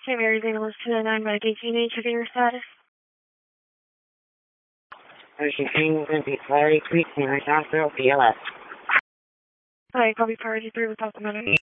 St. Mary's Ambulance 209 by DTNA, checking your status. Ocean King, Wimpy, Flurry, Creek, Henry Hospital, BLS. Hi, copy priority 3 with documentary.